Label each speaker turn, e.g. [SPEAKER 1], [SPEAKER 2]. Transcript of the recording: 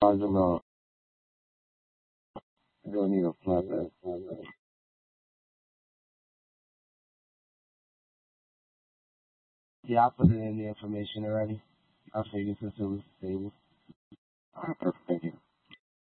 [SPEAKER 1] charge them out. I don't need a flatbed. Yeah, I put it in the information already. I figured since it was stable. Alright, perfect. Thank you.